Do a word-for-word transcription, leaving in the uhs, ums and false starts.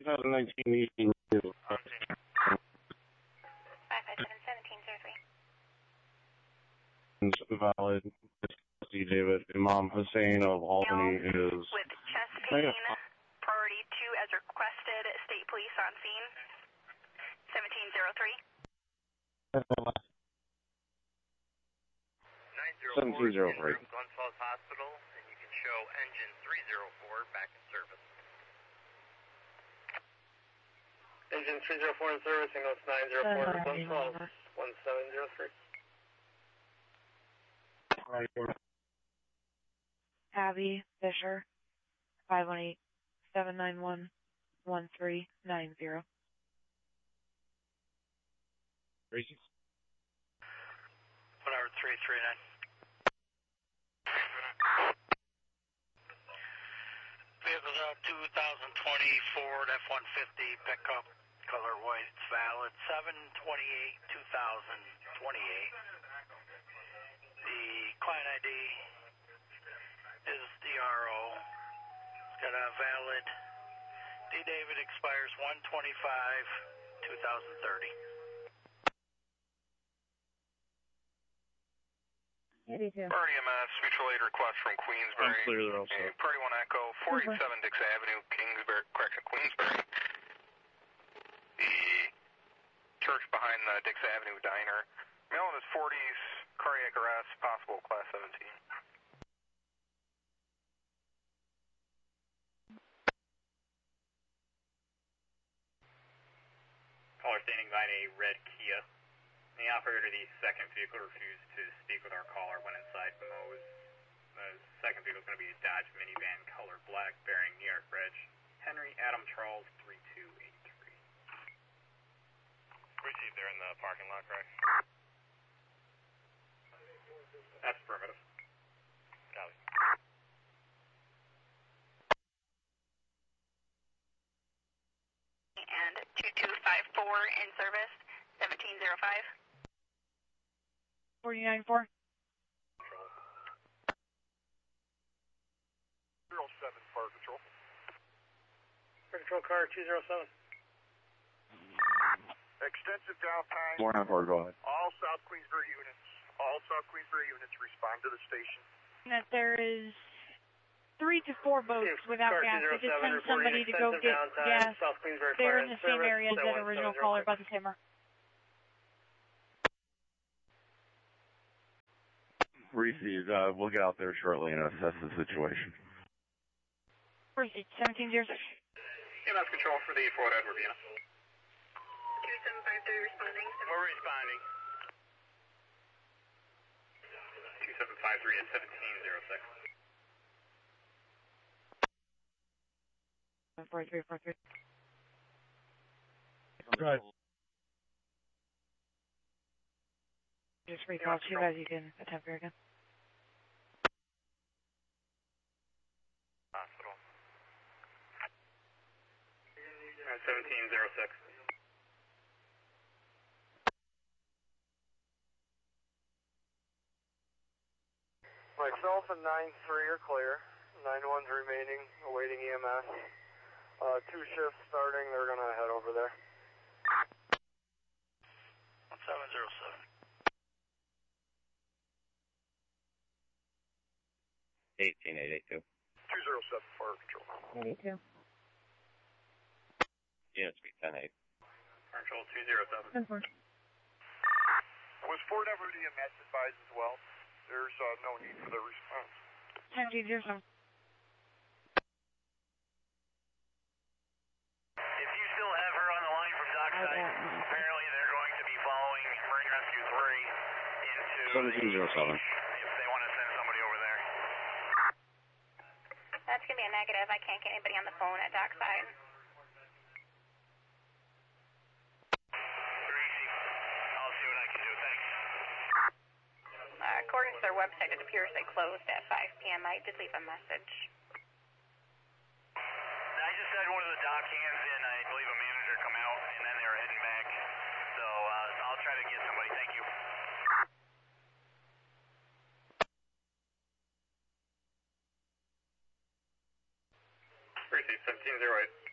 twenty nineteen meeting two. five five seven seventeen zero three. Valid. C. David. Imam Hussein of Albany is... With chest pain, priority two as requested, state police on scene. seventeen zero three. seventeen zero three. Glens Falls Hospital, and you can show engine three zero four back in service. Engine three zero four in service, and goes nine zero four to Glens Falls, one seven zero three. Abby Fisher, five one eight, seven nine one, one three nine zero. Tracy? Whatever, three three nine. Vehicle's a two thousand twenty Ford F one fifty pickup, color white, it's valid, seven twenty-eight two thousand twenty-eight. The client I D is D R O. It's got a valid D David, expires one twenty-five two thousand thirty. eighty-two. Priority M S, mutual aid request from Queensbury. I'm clear there also. Uh, Priority one Echo, four eighty-seven Dix Avenue, Kingsbury, correction, Queensbury. The church behind the Dix Avenue Diner. Male in his forties, cardiac arrest, possible class seventeen. Caller standing by in a red Kia. The operator of the second vehicle refused to speak with our caller when inside Moe's. The second vehicle is going to be a Dodge minivan, color black, bearing New York Reg. Henry Adam Charles three two eight three. Received there in the parking lot, correct? That's affirmative. Copy. And two two five four in service, seventeen zero five. forty-nine four. zero seven, Fire Control. Fire Control car two zero seven. Extensive downtime. More on board, go ahead. All South Queensbury units, all South Queensbury units respond to the station. That there is three to four boats Yes, without car gas. two zero They just seven, send somebody to go extensive get downtime, gas. South Queensbury They're Fire in the and same service, area as that seven one original seven zero caller six. by the Timber. Received. Uh, we'll get out there shortly and assess the situation. Proceed, seventeen zero six. M S control for the Fort Edward Vienna. two seven five three responding. We're responding. two seven five three at seventeen zero six. four three four three. Right. Just recall two as you can attempt here again. Hospital. Uh, seventeen zero six. Myself and nine three are clear. nine one's remaining, awaiting E M S. Uh, two shifts starting, they're going to head over there. one seven zero seven. eighteen eight eight two. two zero seven, Fire Control. eighty-two. Yeah, it's be ten eight. Control two zero seven. ten four. Was Fort Edward E M S advised as well? There's uh, no need for their response. seventeen zero seven. If you still have her on the line from dockside, apparently they're going to be following Marine Rescue three into seventeen zero seven. if they want to send somebody over there. That's going to be a negative. I can't get anybody on the phone at dockside. Gracie, I'll see what I can do. Thanks. Uh, according to their website, it appears they closed at five p m I did leave a message. I just had one of the dock hands in, I believe a manager come out, and then they were heading back. So uh, I'll try to get somebody. Thank you. Receive seventeen zero eight.